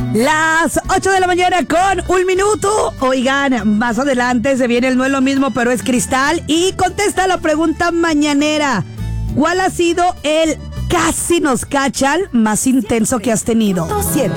Las 8 de la mañana con 1 minuto. Oigan, más adelante se viene el No es lo mismo, pero es Cristal. Y contesta la pregunta mañanera. ¿Cuál ha sido el casi nos cachan más intenso que has tenido? 7.